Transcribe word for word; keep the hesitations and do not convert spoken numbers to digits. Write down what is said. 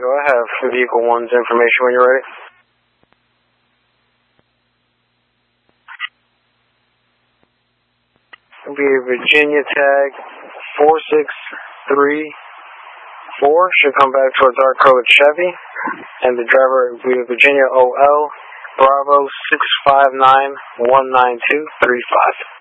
Go ahead for vehicle one's information when you're ready. It'll be a Virginia tag four six three four. Should come back towards our code Chevy. And the driver will be Virginia O L Bravo six five nine one nine two three five.